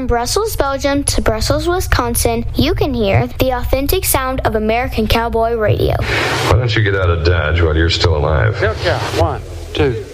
From Brussels, Belgium to Brussels, Wisconsin, you can hear the authentic sound of American Cowboy Radio. Why don't you get out of Dodge while you're still alive? Yeah. 1, 2.